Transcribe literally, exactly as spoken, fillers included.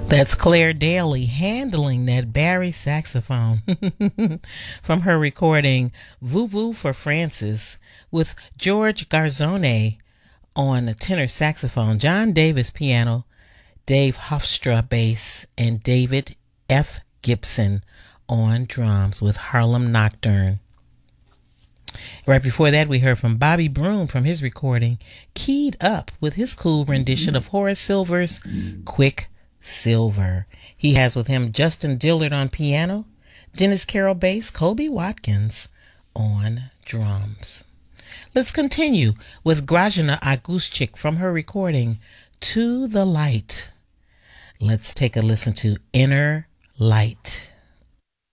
That's Claire Daly handling that Barry saxophone from her recording Voo Voo for Francis with George Garzone on the tenor saxophone, John Davis piano, Dave Hofstra bass, and David F. Gibson on drums with Harlem Nocturne. Right before that, we heard from Bobby Broom from his recording Keyed Up with his cool rendition of Horace Silver's Quick Silver. He has with him Justin Dillard on piano, Dennis Carroll bass, Kobe Watkins on drums. Let's continue with Grażyna Aguszczyk from her recording To the Light. Let's take a listen to Inner Light.